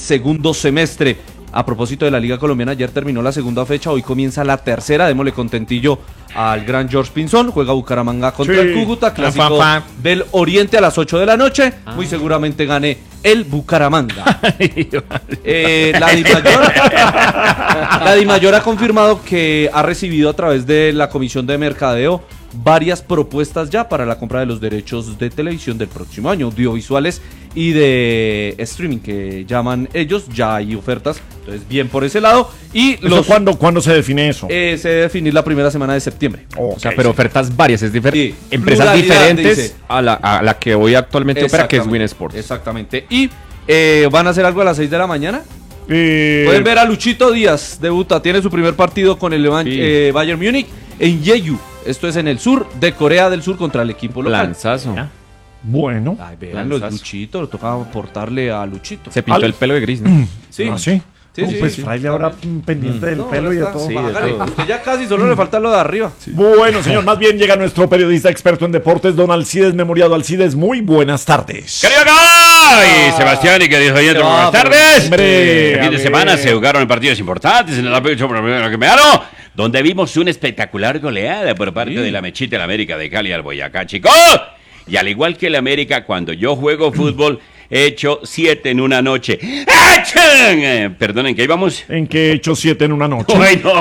segundo semestre. A propósito de la Liga Colombiana, ayer terminó la segunda fecha, hoy comienza la tercera. Démosle contentillo al gran George Pinzón. Juega Bucaramanga contra el Cúcuta, clásico del Oriente a las 8 de la noche. Muy seguramente gane el Bucaramanga. La Dimayor ha confirmado que ha recibido a través de la Comisión de Mercadeo varias propuestas ya para la compra de los derechos de televisión del próximo año, audiovisuales y de streaming que llaman ellos. Ya hay ofertas, entonces bien por ese lado. Y ¿Cuándo se define eso? Se debe definir la primera semana de septiembre. O sea, pero ofertas varias, es diferente. Sí, empresas diferentes a la que hoy actualmente opera, que es Win Sports. Exactamente. Y van a hacer algo a las 6 de la mañana. Pueden ver a Luchito Díaz, debuta, tiene su primer partido con el Bayern Múnich en Jeju. Esto es en el sur de Corea del Sur contra el equipo local. Lanzazo. Bueno. Ay, vean los Luchito, toca aportarle a Luchito. Se pintó el pelo de gris, ¿no? Sí. ¿Ah, sí? Sí, pues Fraile ahora pendiente del pelo y de todo. Sí, usted ya casi, solo le falta lo de arriba. Sí. Bueno, señor, más bien llega nuestro periodista experto en deportes, don Alcides Memoriado. Alcides, muy buenas tardes. ¡Querido Gay! Sebastián y queridos oyentes, buenas tardes. Hombre, el fin de semana se jugaron partidos importantes en el Apertura Primero, donde vimos una espectacular goleada por parte de la Mechita, el América de Cali al Boyacá, chicos. Y al igual que el América, cuando yo juego fútbol, he hecho 7 en una noche. Perdonen, ¿qué íbamos? ¿En qué he hecho 7 en una noche? Ay, no,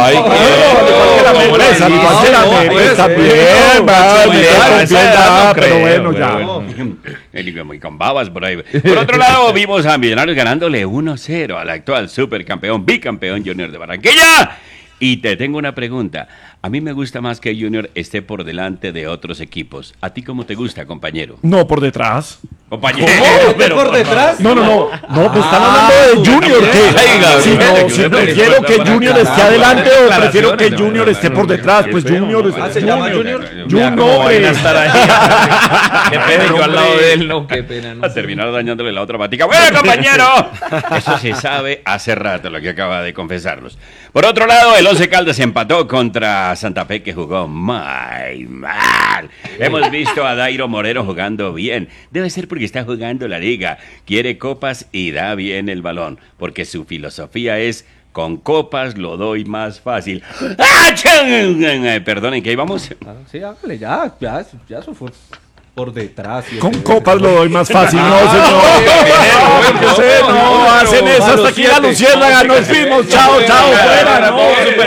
pero bueno, ya. Muy con babas por ahí. Por otro lado, vimos a Millonarios ganándole 1-0 al actual supercampeón, bicampeón Junior de Barranquilla. Y te tengo una pregunta. A mí me gusta más que Junior esté por delante de otros equipos. ¿A ti cómo te gusta, compañero? No, por detrás. Compañero. ¿Cómo? ¿Pero por detrás? No, me están hablando de Junior. Si prefiero que Junior esté adelante o prefiero que Junior esté por detrás. Pues Junior. ¿Se llama Junior? Junior. Qué pena, yo al lado de él, no, qué pena. A terminar dañándole la otra patica. ¡Bueno, compañero! Eso se sabe hace rato, lo que acaba de confesarnos. Por otro lado, el Once Caldas empató contra Santa Fe, que jugó muy mal. Hemos visto a Dairo Moreno jugando bien. Debe ser porque está jugando la liga. Quiere copas y da bien el balón. Porque su filosofía es: con copas lo doy más fácil. Perdonen, ¿qué íbamos? Sí, hágale, ya eso fue por detrás. Con copas lo doy más fácil. No, señor. No hacen eso. Hasta aquí la luciérnaga. Nos fuimos. Chao, fuera.